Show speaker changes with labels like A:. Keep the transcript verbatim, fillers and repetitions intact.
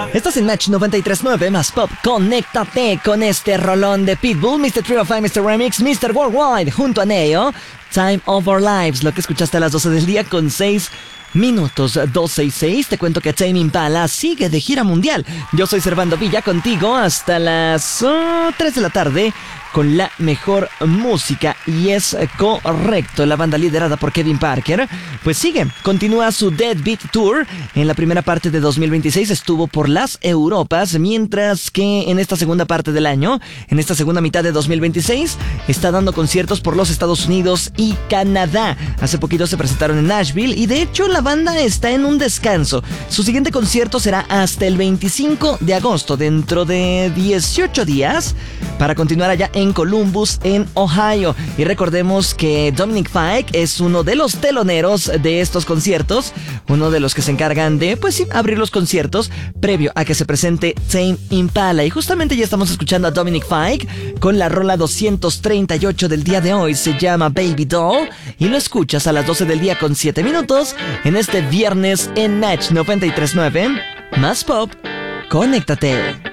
A: Estás en Match noventa y tres punto nueve más Pop. Conéctate con este rolón de Pitbull, mister three oh five, mister Remix, mister Worldwide, junto a Neo. Time of Our Lives, lo que escuchaste a las doce del día con seis minutos. Doce y seis, te cuento que Tame Impala sigue de gira mundial. Yo soy Servando Villa, contigo hasta las oh, tres de la tarde con la mejor música. Y es correcto, la banda liderada por Kevin Parker pues sigue, continúa su Deadbeat Tour. En la primera parte de dos mil veintiséis estuvo por las Europas, mientras que en esta segunda parte del año, en esta segunda mitad de dos mil veintiséis, está dando conciertos por los Estados Unidos y Canadá. Hace poquito se presentaron en Nashville y de hecho la banda está en un descanso. Su siguiente concierto será hasta el veinticinco de agosto, dentro de dieciocho días, para continuar allá en Columbus, en Ohio. Y recordemos que Dominic Fike es uno de los teloneros de estos conciertos, uno de los que se encargan de, pues sí, abrir los conciertos previo a que se presente Tame Impala. Y justamente ya estamos escuchando a Dominic Fike con la rola doscientos treinta y ocho del día de hoy. Se llama Baby Doll y lo escuchas a las doce del día con siete minutos en este viernes en Match noventa y tres punto nueve más Pop. Conéctate.